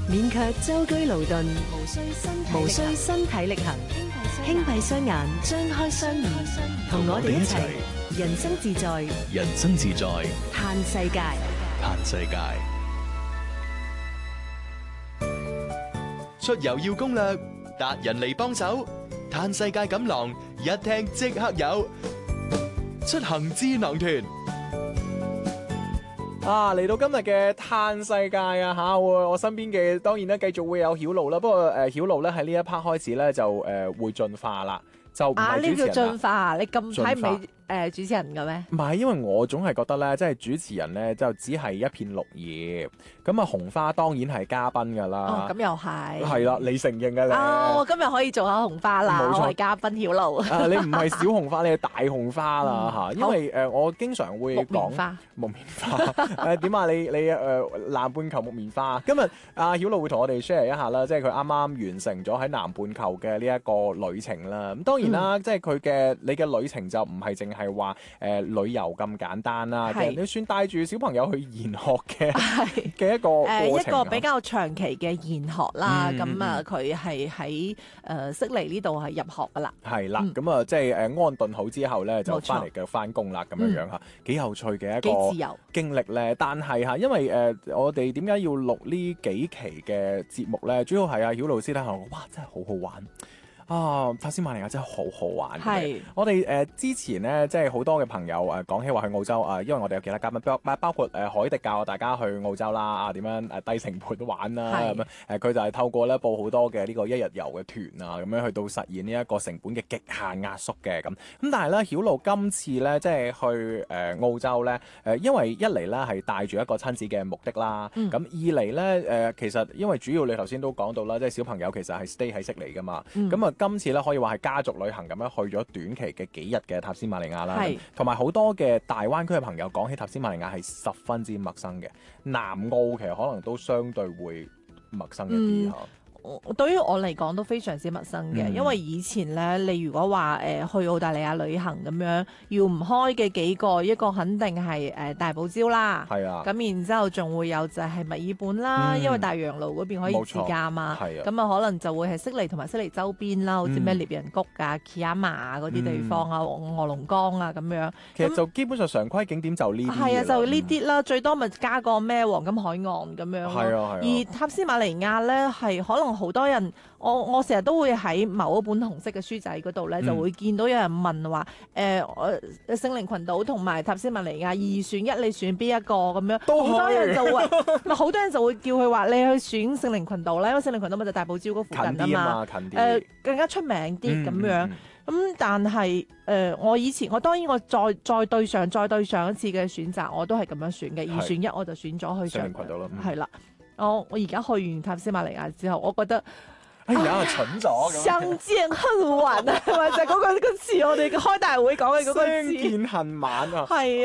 免卻舟車勞頓，無需身體力行，輕閉雙眼，張開雙耳，同我哋一齊人生自在， 人生自在， 嘆世界。 嘆世界。出遊要攻略，達人嚟幫手，嘆世界錦囊一聽即刻有，出行智囊團。 嚟到今日嘅嘆世界啊吓，我身邊嘅當然咧繼續會有曉露啦，不過曉露咧喺呢一 part 開始咧就會進化啦，就唔係主持人啦。 呢叫進化，你咁睇唔起主持人嘅咩？ 唔係，因為我總係覺得咧，即係主持人咧就只係一片綠葉，咁啊紅花當然係嘉賓噶啦。 哦，咁又係。 係啦，你承認嘅咧。 我今日可以做下紅花啦， 冇錯， 我係嘉賓曉露。 你唔係小紅花，你係大紅花啦嚇，因為我經常會講木棉花。點啊？你南半球木棉花。今日阿曉露會同我哋 share 一下啦，即係佢啱啱完成咗喺南半球嘅呢一個旅程啦。咁當然啦，即係你嘅旅程就唔係淨係話旅遊咁簡單啦，你算帶住小朋友去研學嘅一個過程， 一個比較長期嘅研學啦。咁啊，佢係喺悉尼呢度係入學噶啦。 係啦，咁啊，即係安頓好之後咧，就翻嚟繼續翻工啦，咁樣樣嚇，幾有趣嘅一個經歷咧。但係嚇，因為我哋點解要錄呢幾期嘅節目咧？主要係曉露師咧，哇，真係好好玩。塔斯馬尼亞真係好好玩。係我哋之前咧，即係好多嘅朋友講起話去澳洲因為我哋有其他嘉賓，包括海迪教大家去澳洲啦，點樣低成本玩啦咁樣佢就係透過咧報好多嘅呢個一日遊嘅團啊，咁樣去到實現呢一個成本嘅極限壓縮嘅咁。但係咧，曉露今次咧即係去澳洲咧因為一嚟咧係帶住一個親子嘅目的啦，咁二嚟咧其實因為主要你頭先都講到啦，即係小朋友其實係 stay 喺悉尼噶嘛，咁啊。今次咧可以話係家族旅行咁樣去咗短期嘅幾日嘅塔斯馬尼亞啦，同埋好多嘅大灣區嘅朋友講起塔斯馬尼亞係十分之陌生嘅，南澳其實可能都相對會陌生一啲對於我嚟講都非常之陌生嘅，因為以前咧，你如果話去澳大利亞旅行咁樣，要唔開嘅幾個，一個肯定係大堡礁啦，係啊，咁然之後仲會有就係墨爾本啦，因為大洋路嗰邊可以自駕嘛，咁啊可能就會係悉尼同埋悉尼周邊啦，好似咩獵人谷啊、Kiama 嗰啲地方啊、臥龍崗啊咁樣。 其實就基本上常規景點就呢啲， 係啊，就呢啲啦，最多咪加個咩黃金海岸咁樣咯。係啊，而塔斯馬尼亞咧係可能好多人，我成日都會喺某一本紅色嘅書仔嗰度咧，就會見到有人問話，聖靈群島同埋塔斯馬尼亞二選一，你選邊一個咁樣？好多人就會，好多人就會叫佢話你去選聖靈群島啦，因為聖靈群島咪就大堡礁嗰附近啊嘛，近啲，更加出名啲咁樣。咁但係我當然我再對上一次嘅選擇，我都係咁樣選嘅，二選一我就選咗去聖靈群島啦，係啦。我而家去完塔斯馬尼亞之後，我覺得哎呀蠢咗， 相見恨晚啊，係咪就係嗰個詞？我哋開大會講嘅嗰個字， 相見恨晚啊， 係